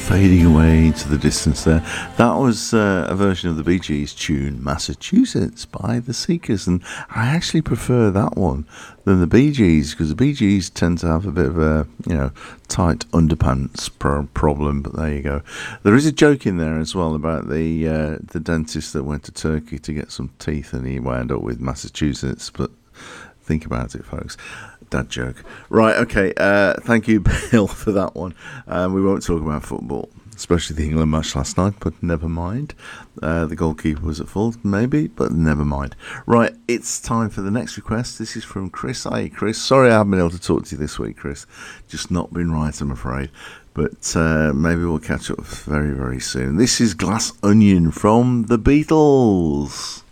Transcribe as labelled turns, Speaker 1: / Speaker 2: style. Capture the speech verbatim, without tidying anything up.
Speaker 1: fading away into the distance there. That was uh, a version of the Bee Gees tune Massachusetts by the Seekers, and I actually prefer that one than the Bee Gees, because the Bee Gees tend to have a bit of a, you know, tight underpants pro- problem, but there you go. There is a joke in there as well about the uh, the dentist that went to Turkey to get some teeth and he wound up with Massachusetts, but think about it, folks. Dad joke. Right, okay. Uh, thank you, Bill, for that one. Um, we won't talk about football, especially the England match last night, but never mind. Uh, the goalkeeper was at fault, maybe, but never mind. Right, it's time for the next request. This is from Chris. Hey, Chris. Sorry I haven't been able to talk to you this week, Chris. Just not been right, I'm afraid. But uh, maybe we'll catch up very, very soon. This is Glass Onion from the Beatles.